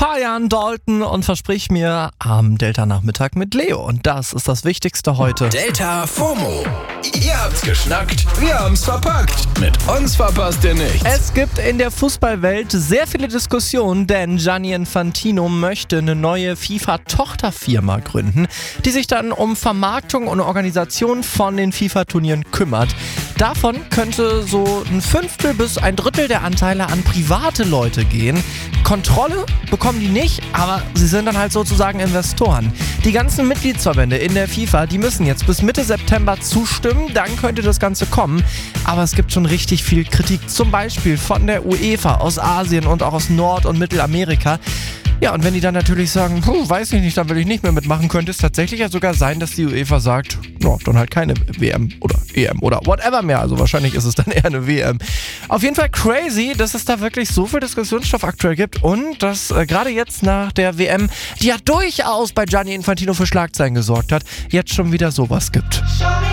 Fahr an Dalton und versprich mir am Delta-Nachmittag mit Leo. Und das ist das Wichtigste heute. Delta FOMO. Ihr habt's geschnackt, wir haben's verpackt. Mit uns verpasst ihr nichts. Es gibt in der Fußballwelt sehr viele Diskussionen, denn Gianni Infantino möchte eine neue FIFA-Tochterfirma gründen, die sich dann um Vermarktung und Organisation von den FIFA-Turnieren kümmert. Davon könnte so ein Fünftel bis ein Drittel der Anteile an private Leute gehen. Kontrolle bekommen die nicht, aber sie sind dann halt sozusagen Investoren. Die ganzen Mitgliedsverbände in der FIFA, die müssen jetzt bis Mitte September zustimmen, dann könnte das Ganze kommen. Aber es gibt schon richtig viel Kritik, zum Beispiel von der UEFA aus Asien und auch aus Nord- und Mittelamerika. Ja, und wenn die dann natürlich sagen, weiß ich nicht, dann will ich nicht mehr mitmachen, könnte es tatsächlich ja sogar sein, dass die UEFA sagt, ja, dann halt keine WM oder EM oder whatever mehr. Also wahrscheinlich ist es dann eher eine WM. Auf jeden Fall crazy, dass es da wirklich so viel Diskussionsstoff aktuell gibt und dass gerade jetzt nach der WM, die ja durchaus bei Gianni Infantino für Schlagzeilen gesorgt hat, jetzt schon wieder sowas gibt.